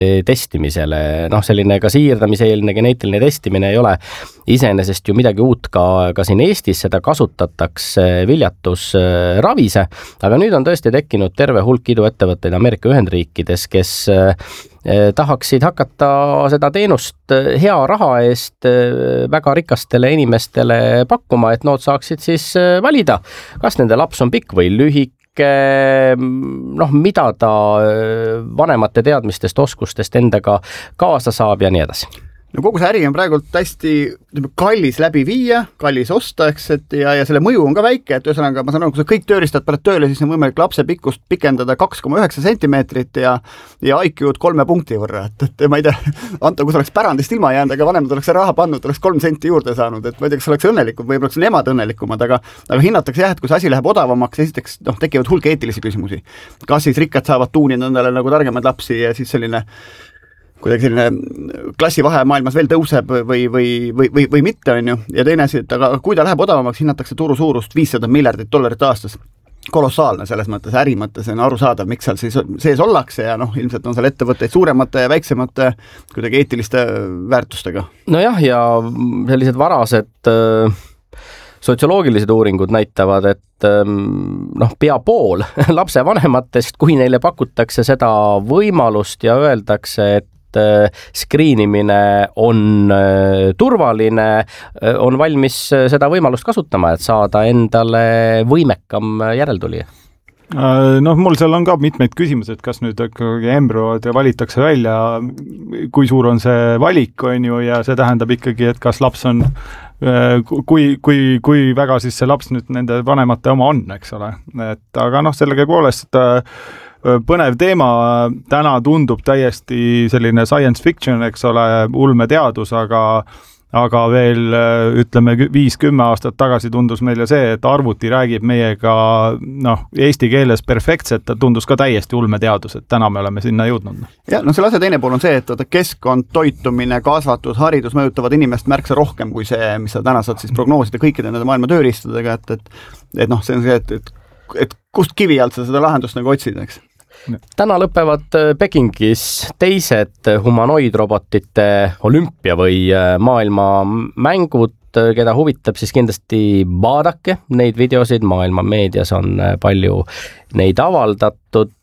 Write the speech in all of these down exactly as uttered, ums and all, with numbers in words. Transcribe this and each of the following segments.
testimisele. Noh, selline ka siirdamiseelne geneetiline testimine ei ole iseenesest ju midagi uut ka, ka siin Eestis, seda kasutatakse viljatusravise, aga nüüd on tõesti tekkinud terve hulk iduettevõtteid Ameerika Ühendriikides, kes tahaksid hakata seda teenust hea raha eest väga rikastele inimestele pakkuma, et nood saaksid siis valida, kas nende laps on pikk või lühik, noh, mida ta vanemate teadmistest, oskustest endaga kaasa saab ja nii edasi. No kogu see äri on praegu hästi kallis läbi viia, kallis osta, eks, et ja, ja selle mõju on ka väike, et ühesõnaga ma saan aru, kui sa kõik tööristad pärast tööle, siis on võimalik lapse pikkust pikendada kaks koma üheksa sentimeetrit ja, ja I Q-d kolme punkti võrra, et, et ma ei tea, Anto, kui sa oleks pärandist ilma jäänud, aga vanemad oleks raha pannud, oleks kolm senti juurde saanud, et ma ei tea, kas oleks õnnelikum, võib-olla oleks nemad õnnelikumad, aga, aga hinnatakse jah, et kui see asi läheb odavamaks, esiteks noh, tekivad hulk eetilisi küsimusi. Kas siis rikkad saavad tuunida endale nagu targemad lapsi ja siis selline kuidagi selline klassivahe maailmas veel tõuseb või, või, või, või, või mitte, on ju. Ja teine asi, et aga kui ta läheb odavamaks, hinnatakse turu suurust viissada miljardit dollarit aastas. Kolossaalne selles mõttes, äri mõttes on aru saada, miks seal siis sees ollakse ja noh, ilmselt on seal ettevõtteid suuremate ja väiksemate kuidagi eetiliste väärtustega. Nojah, ja sellised varased sotsioloogilised uuringud näitavad, et noh, pea pool lapse vanematest, kui neile pakutakse seda võimalust ja öeldakse, et skriinimine on turvaline, on valmis seda võimalust kasutama, et saada endale võimekam järeltulija. Noh, mul seal on ka mitmeid küsimusi, et kas nüüd embrüod valitakse välja, kui suur on see valik, on ju, ja see tähendab ikkagi, et kas laps on kui, kui, kui väga siis see laps nüüd nende vanemate oma on, eks ole. Et, aga noh, sellega poolest põnev teema, täna tundub täiesti selline science fiction, eks ole, ulmeteadus, aga aga veel ütleme viis kümme aastat tagasi tundus meile see, et arvuti räägib meiega noh, eesti keeles perfektselt, ta tundus ka täiesti ulmeteadus, et täna me oleme sinna jõudnud. Ja no selle asja teine pool on see, et keskkond, toitumine, kasvatus, haridus mõjutavad inimest märksa rohkem kui see, mis sa täna saad siis prognoosida kõikide nende maailma tööriistadega, et, et, et noh, see on see, et, et, et kust kivi alt sa seda lahendust nagu otsid, eks? Täna lõpevad Pekingis teised humanoidrobotite olümpia või maailma mängud, keda huvitab, siis kindlasti vaadake neid videosid, maailma meedias on palju neid avaldatud.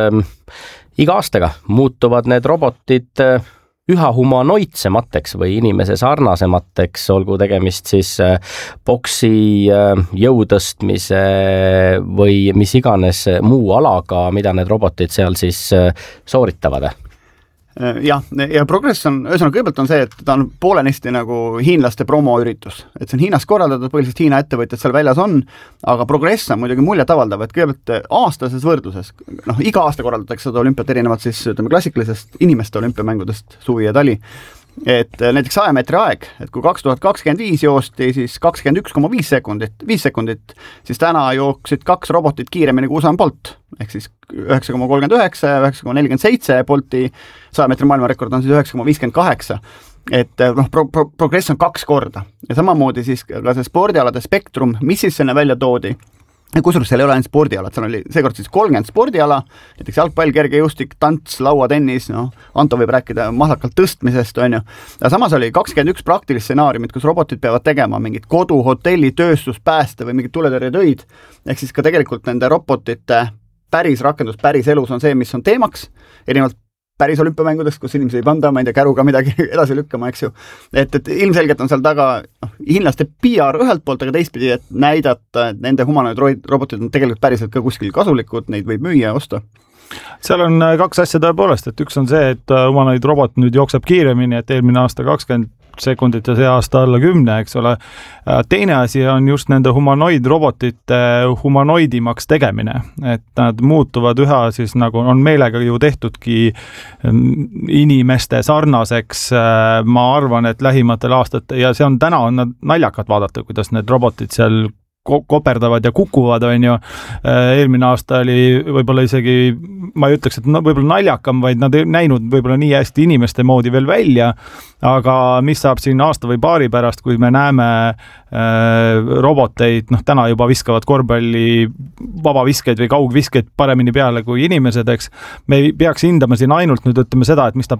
Iga aastaga muutuvad need robotid üha humanoidsemateks või inimese sarnasemateks, olgu tegemist siis boksi, jõutõstmise või mis iganes muu alaga, mida need robotid seal siis sooritavad. Jah, ja Progress on, ühesõnaga kõigepealt on see, et ta on poolenisti nagu hiinlaste promoüritus, et see on Hiinas korraldatud, põhiliselt Hiina ettevõtjad seal väljas on, aga Progress on muidugi muljet avaldav, et kõigepealt aastases võrdluses, noh, iga aasta korraldatakse seda olümpiat erinevalt siis ütleme klassikalisest inimeste olümpiamängudest suvi ja tali, et näiteks saja meetri aeg, et kui kaks tuhat kakskümmend viis joosti siis kakskümmend üks koma viis sekundit, viis sekundit, siis täna jooksid kaks robotit kiiremini kui Usain Bolt, ehk siis üheksa koma kolmkümmend üheksa ja üheksa koma nelikümmend seitse, Bolti saja meetri maailmarekord on siis üheksa koma viiskümmend kaheksa. Et noh, pro, pro, progress on kaks korda ja samamoodi siis ka see spordialade spektrum, mis siis sinna välja toodi. Kusjuures seal ei ole ainult spordialad, seal oli seekord siis kolmkümmend spordiala, näiteks jalgpall, kergejõustik, tants, lauatennis, no, Anto võib rääkida mahlakalt tõstmisest, on ju. Ja samas oli kakskümmend üks praktilist stsenaariumit, kus robotid peavad tegema mingit kodu, hotelli, tööstus, pääste või mingit tuletõrjetöid, ehk siis ka tegelikult nende robotite päris rakendus, päris elus on see, mis on teemaks, erinevalt päris olümpiamängudest, kus inimesi ei panda, ma ei tea, käruga midagi edasi lükkama, eks ju. Et, et ilmselgelt on seal taga noh, hiinlaste P R ühelt poolt, aga teistpidi, et näidata, et nende humanoid robotid on tegelikult päriselt ka kuskil kasulikud, neid võib müüa ja osta. Seal on kaks asja tõepoolest, et üks on see, et humanoid robot nüüd jookseb kiiremini, et eelmine aasta kakskümmend sekundit ja see aasta alla kümne, eks ole. Teine asi on just nende humanoidrobotite humanoidimaks tegemine, et nad muutuvad üha siis nagu on meelega ju tehtudki inimeste sarnaseks, ma arvan, et lähimatel aastatel ja see on täna on nad naljakad vaadata, kuidas need robotid seal koperdavad ja kukuvad, on ju. Eelmine aasta oli võib-olla isegi, ma ei ütleks, et no, võib-olla naljakam, vaid nad ei näinud võib-olla nii hästi inimeste moodi veel välja, aga mis saab siin aasta või paari pärast, kui me näeme äh, roboteid, noh täna juba viskavad korvpalli vabaviskeid või kaugviskeid paremini peale kui inimesed, eks. Me ei peaks hindama siin ainult nüüd ütleme seda, et mis ta